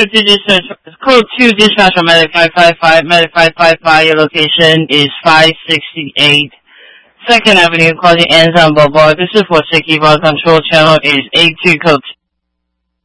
code 2 dispatch from Medic 555. Medic 555, your location is 568 2nd Avenue, calling ends on Boulevard. This is for Siki. Our control channel is 82 code